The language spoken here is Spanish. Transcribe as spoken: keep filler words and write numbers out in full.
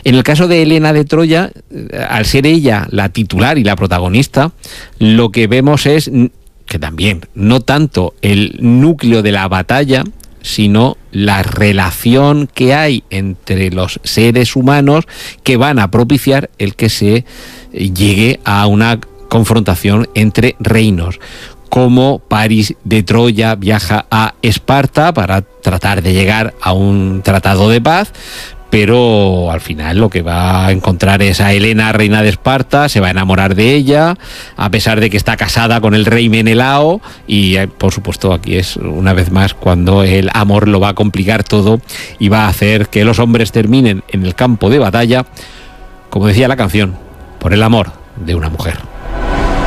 En el caso de Helena de Troya, al ser ella la titular y la protagonista, lo que vemos es que también no tanto el núcleo de la batalla, sino la relación que hay entre los seres humanos que van a propiciar el que se llegue a una confrontación entre reinos. Como París de Troya viaja a Esparta para tratar de llegar a un tratado de paz, pero al final lo que va a encontrar es a Helena, reina de Esparta, se va a enamorar de ella, a pesar de que está casada con el rey Menelao, y por supuesto aquí es una vez más cuando el amor lo va a complicar todo y va a hacer que los hombres terminen en el campo de batalla, como decía la canción, por el amor de una mujer.